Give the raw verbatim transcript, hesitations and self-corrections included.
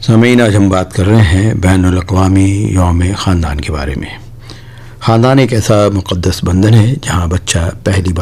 सामीन, आज हम बात कर रहे हैं बैनुल अक़वामी यौम ख़ानदान के बारे में। ख़ानदान एक ऐसा मुक़द्दस बंधन है जहाँ बच्चा पहली बार